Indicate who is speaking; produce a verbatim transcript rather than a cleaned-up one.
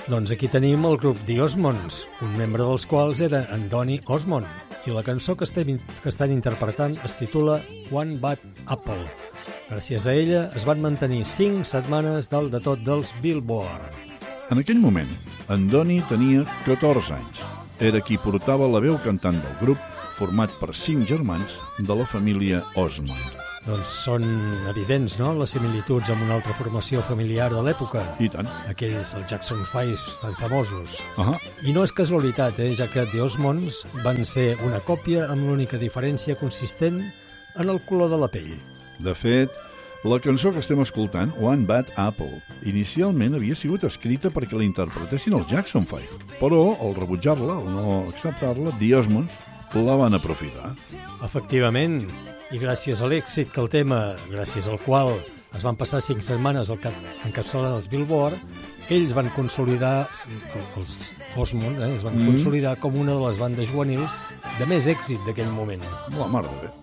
Speaker 1: Doncs aquí tenim el grup The Osmonds, un membre dels quals era en Donny Osmond, i la cançó que, estem, que estan interpretant es titula One Bad Apple. Gràcies a ella es van mantenir cinc setmanes dalt de tot dels Billboard.
Speaker 2: En aquell moment, en Donny tenia catorze anys. Era qui portava la veu cantant del grup, format per cinc germans de la família Osmond.
Speaker 1: Doncs són evidents, no?, les similituds amb una altra formació familiar de l'època.
Speaker 2: I tant.
Speaker 1: Aquells, els Jackson Five, tan famosos.
Speaker 2: Uh -huh.
Speaker 1: I no és casualitat, eh, ja que The Osmonds van ser una còpia amb l'única diferència consistent en el color de la pell.
Speaker 2: De fet, la cançó que estem escoltant, One Bad Apple, inicialment havia sigut escrita perquè la interpretessin els Jackson Five, però al rebutjar-la o no acceptar-la, The Osmonds la van aprofitar.
Speaker 1: Efectivament, i gràcies a l'èxit que el tema, gràcies al qual es van passar cinc setmanes al cap encapçalant els Billboard, ells van consolidar, els Osmond, eh, es van mm. consolidar com una de les bandes juvenils de més èxit d'aquell moment.
Speaker 2: La mare de bé.